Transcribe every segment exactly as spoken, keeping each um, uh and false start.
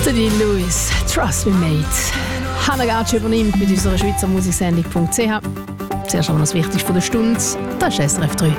Dean Lewis, Trust Me Mate. Hannah Gatsch übernimmt mit unserer Schweizer Musiksendung punkt c h. Zuerst aber noch das Wichtigste von der Stunde, das ist S R F drei.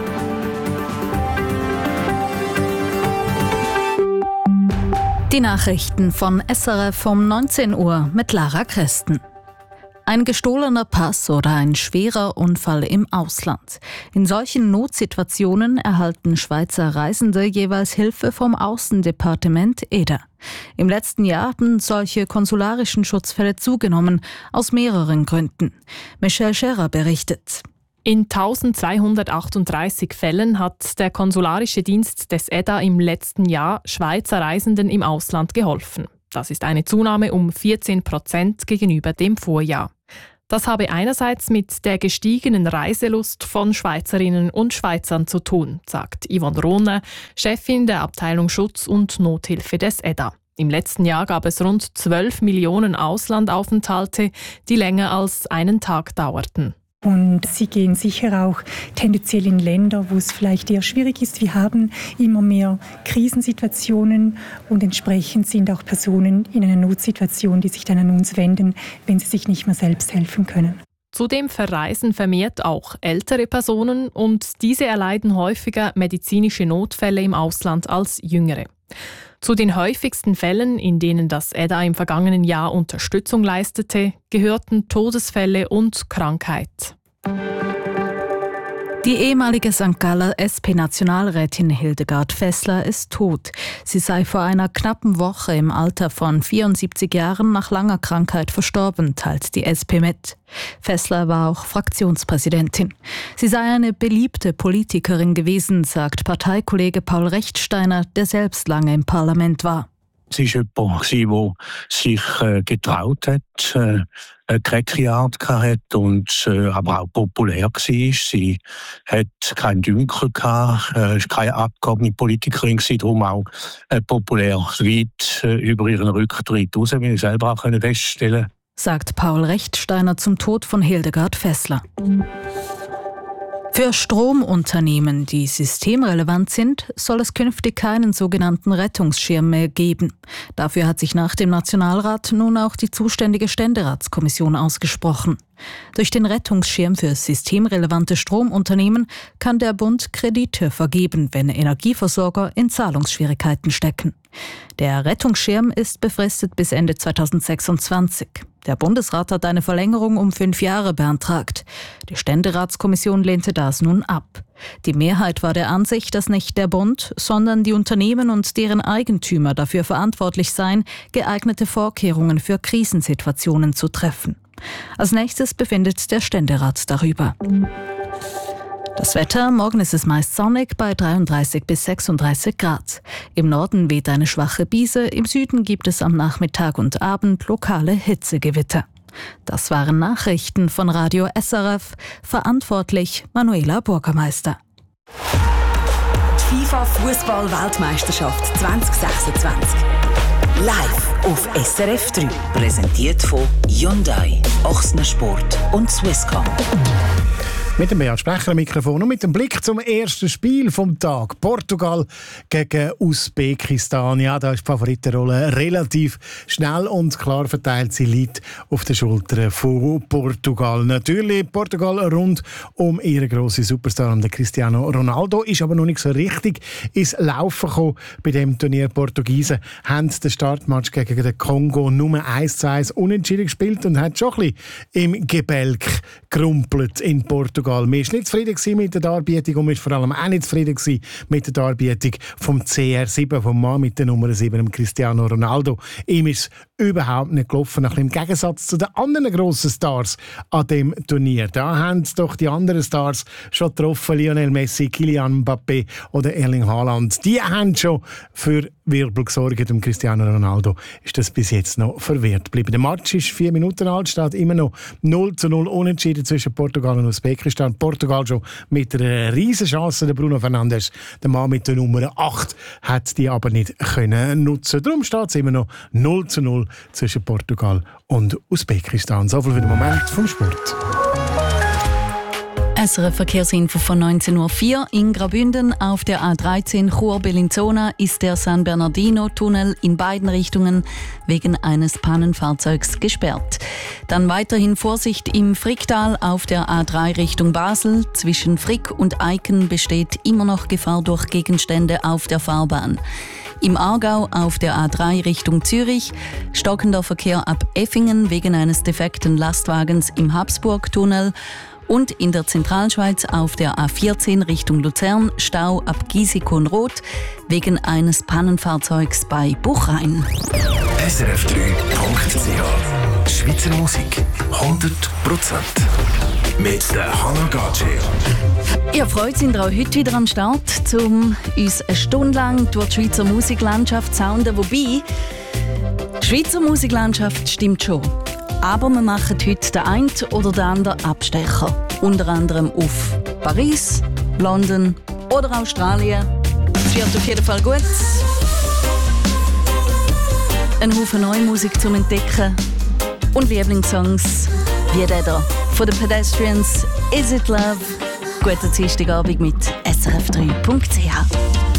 Die Nachrichten von S R F um neunzehn Uhr mit Lara Kresten. Ein gestohlener Pass oder ein schwerer Unfall im Ausland. In solchen Notsituationen erhalten Schweizer Reisende jeweils Hilfe vom Außendepartement E D A. Im letzten Jahr haben solche konsularischen Schutzfälle zugenommen, aus mehreren Gründen. Michelle Scherer berichtet. In eintausendzweihundertachtunddreißig Fällen hat der konsularische Dienst des E D A im letzten Jahr Schweizer Reisenden im Ausland geholfen. Das ist eine Zunahme um vierzehn Prozent gegenüber dem Vorjahr. Das habe einerseits mit der gestiegenen Reiselust von Schweizerinnen und Schweizern zu tun, sagt Yvonne Rohner, Chefin der Abteilung Schutz und Nothilfe des E D A. Im letzten Jahr gab es rund zwölf Millionen Auslandaufenthalte, die länger als einen Tag dauerten. Und sie gehen sicher auch tendenziell in Länder, wo es vielleicht eher schwierig ist. Wir haben immer mehr Krisensituationen und entsprechend sind auch Personen in einer Notsituation, die sich dann an uns wenden, wenn sie sich nicht mehr selbst helfen können. Zudem verreisen vermehrt auch ältere Personen und diese erleiden häufiger medizinische Notfälle im Ausland als jüngere. Zu den häufigsten Fällen, in denen das E D A im vergangenen Jahr Unterstützung leistete, gehörten Todesfälle und Krankheit. Die ehemalige Sankt Galler S P-Nationalrätin Hildegard Fessler ist tot. Sie sei vor einer knappen Woche im Alter von vierundsiebzig Jahren nach langer Krankheit verstorben, teilt die S P mit. Fessler war auch Fraktionspräsidentin. Sie sei eine beliebte Politikerin gewesen, sagt Parteikollege Paul Rechtsteiner, der selbst lange im Parlament war. Sie war jemand, der sich getraut hat, eine keckere Art hatte und aber auch populär war. Sie hat keinen Dünkel gehabt, keine abgegebene Politikerin, darum auch populär weit über ihren Rücktritt raus, wie ich selber auch feststellen konnte. Sagt Paul Rechtsteiner zum Tod von Hildegard Fessler. Für Stromunternehmen, die systemrelevant sind, soll es künftig keinen sogenannten Rettungsschirm mehr geben. Dafür hat sich nach dem Nationalrat nun auch die zuständige Ständeratskommission ausgesprochen. Durch den Rettungsschirm für systemrelevante Stromunternehmen kann der Bund Kredite vergeben, wenn Energieversorger in Zahlungsschwierigkeiten stecken. Der Rettungsschirm ist befristet bis Ende zweitausendsechsundzwanzig. Der Bundesrat hat eine Verlängerung um fünf Jahre beantragt. Die Ständeratskommission lehnte das nun ab. Die Mehrheit war der Ansicht, dass nicht der Bund, sondern die Unternehmen und deren Eigentümer dafür verantwortlich seien, geeignete Vorkehrungen für Krisensituationen zu treffen. Als nächstes befindet der Ständerat darüber. Das Wetter, morgen ist es meist sonnig bei dreiunddreißig bis sechsunddreißig Grad. Im Norden weht eine schwache Brise, im Süden gibt es am Nachmittag und Abend lokale Hitzegewitter. Das waren Nachrichten von Radio S R F, verantwortlich Manuela Bürgermeister. Die FIFA-Fußball-Weltmeisterschaft zwanzig sechsundzwanzig. Live auf S R F drei. Präsentiert von Hyundai, Ochsner Sport und Swisscom. Mit dem Beat Sprecher am Mikrofon und mit dem Blick zum ersten Spiel vom Tag. Portugal gegen Usbekistan. Ja, da ist die Favoritenrolle relativ schnell und klar verteilt. Sie liegt auf den Schultern von Portugal. Natürlich Portugal rund um ihren grossen Superstar, um den Cristiano Ronaldo, ist aber noch nicht so richtig ins Laufen gekommen bei dem Turnier. Portugiesen haben den Startmatch gegen den Kongo Nummer eins zu eins unentschieden gespielt und haben schon ein bisschen im Gebälk gerumpelt in Portugal. Man war nicht zufrieden mit der Darbietung und man war vor allem auch nicht zufrieden mit der Darbietung vom C R sieben, vom Mann mit der Nummer sieben, dem Cristiano Ronaldo. Ihm ist es überhaupt nicht gelaufen, im Gegensatz zu den anderen grossen Stars an dem Turnier. Da haben doch die anderen Stars schon getroffen, Lionel Messi, Kylian Mbappé oder Erling Haaland. Die haben schon für Wirbel gesorgt. Dem Cristiano Ronaldo ist das bis jetzt noch verwehrt geblieben. Der Match ist vier Minuten alt, steht immer noch null zu null unentschieden zwischen Portugal und Usbekistan. Portugal schon mit einer riesen Chance. Der Bruno Fernandes, der Mann mit der Nummer acht, hat die aber nicht können nutzen. Darum steht es immer noch null zu null zwischen Portugal und Usbekistan. So viel für den Moment vom Sport. S R F-Verkehrsinfo von neunzehn Uhr vier. In Graubünden auf der A dreizehn Chur-Bellinzona ist der San Bernardino-Tunnel in beiden Richtungen wegen eines Pannenfahrzeugs gesperrt. Dann weiterhin Vorsicht im Fricktal auf der A drei Richtung Basel. Zwischen Frick und Eiken besteht immer noch Gefahr durch Gegenstände auf der Fahrbahn. Im Aargau auf der A drei Richtung Zürich stockender Verkehr ab Effingen wegen eines defekten Lastwagens im Habsburg-Tunnel. Und in der Zentralschweiz auf der A vierzehn Richtung Luzern Stau ab Giesikow-Roth wegen eines Pannenfahrzeugs bei Buchrein. S R F drei Punkt C H Schweizer Musik hundert Prozent mit der Hannah Gatsche. Ihr freut sind auch heute wieder am Start, um uns eine Stunde lang durch die Schweizer Musiklandschaft zu sounden. Wobei, die Schweizer Musiklandschaft stimmt schon. Aber wir machen heute den einen oder den anderen Abstecher. Unter anderem auf Paris, London oder Australien. Es wird auf jeden Fall gut. Ein Haufen neue Musik zum Entdecken. Und Lieblingssongs wie der hier von den Pedestrians, Is It Love? Guten Dienstagabend mit S R F drei Punkt C H.